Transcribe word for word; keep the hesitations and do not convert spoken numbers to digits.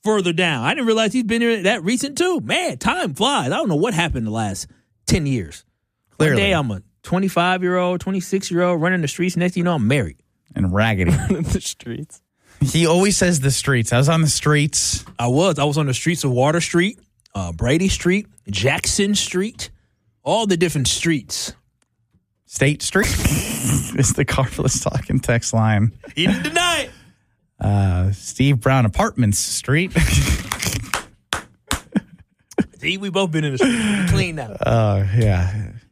further down. I didn't realize he's been here that recent, too. Man, time flies. I don't know what happened the last ten years. Clearly. One day I'm a twenty-five-year-old, twenty-six-year-old running the streets. Next thing you know, I'm married. And raggedy. the streets. He always says the streets. I was on the streets. I was. I was on the streets of Water Street, uh, Brady Street, Jackson Street, all the different streets. State Street is the Carless Talking text line. He didn't deny it. Uh, Steve Brown Apartments Street. See, we both been in the street. We clean now. Oh, uh, yeah.